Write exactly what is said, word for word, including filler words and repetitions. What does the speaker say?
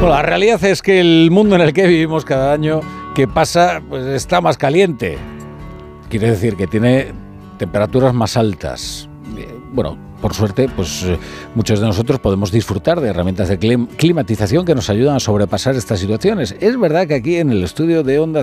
Bueno, la realidad es que el mundo en el que vivimos cada año que pasa, pues está más caliente. Quiere decir que tiene temperaturas más altas. Bueno, por suerte, pues muchos de nosotros podemos disfrutar de herramientas de clim- climatización que nos ayudan a sobrepasar estas situaciones. Es verdad que aquí en el estudio de Onda